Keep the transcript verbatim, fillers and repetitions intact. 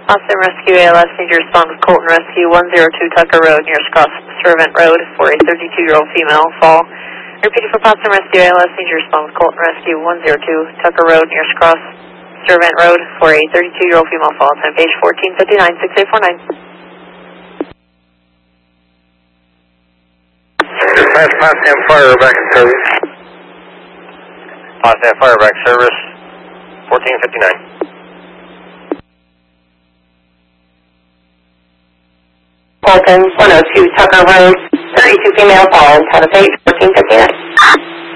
Austin Rescue A L S, need your response, Colton Rescue, one oh two Tucker Road, nearest cross Servant Road, for a thirty-two-year-old female fall. Repeating for Austin Rescue A L S, need your response, Colton Rescue, one oh two Tucker Road, nearest cross Servant Road, for a thirty-two-year-old female fall. Time page fourteen fifty-nine, six eight four nine. Dispatch, Potsdam Fire back in service. Potsdam Fire back service, fourteen fifty-nine. Colton, one oh two Tucker Road, thirty-two female falls. Have a page, fourteen fifty-nine.